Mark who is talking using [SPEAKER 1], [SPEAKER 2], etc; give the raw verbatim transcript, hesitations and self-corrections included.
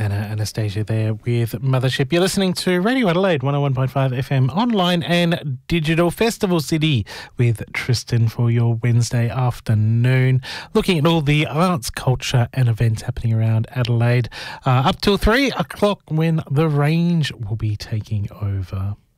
[SPEAKER 1] Anna Anastasia there with Mothership. You're listening to Radio Adelaide one oh one point five F M online and digital. Festival City with Tristan for your Wednesday afternoon. Looking at all the arts, culture and events happening around Adelaide uh, up till three o'clock when The Range will be taking over.